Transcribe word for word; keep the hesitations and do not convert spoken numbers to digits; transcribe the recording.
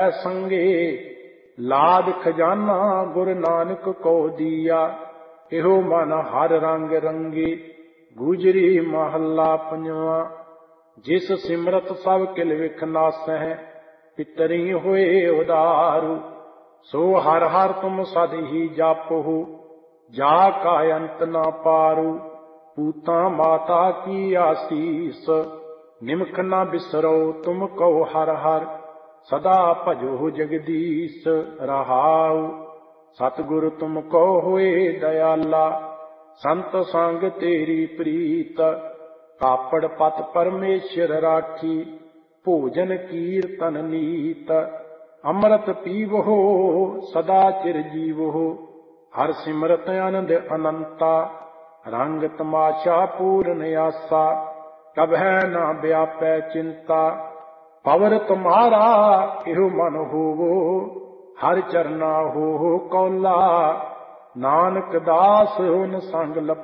संगे लाद खजाना गुरु नानक को दिया। एहो मन हर रंग रंगे गुजरी महला पंजवा। जिस सिमरत सब किल विख नासै पितरी होए उदारू। सो हर हर तुम सद ही जापो जा का अंत न पारू। पूता माता की आसीस निमख न बिसरो तुम कहो हर हर। सदा भजो जगदीश रहाऊ। सतगुरु तुम को होए दयाला संत संग तेरी प्रीत। कापड़ पत परमेश्वर राठी भोजन कीर्तन नीत। अमृत पीवो सदा चिर जीवो हर सिमरत आनंद अनंता। रंग तमाशा पूर्ण आसा कभै न व्यापै चिंता। पवर तुम्हारा एहो मन होवो हर चरना हो कौला। नानक दास हुन संग लप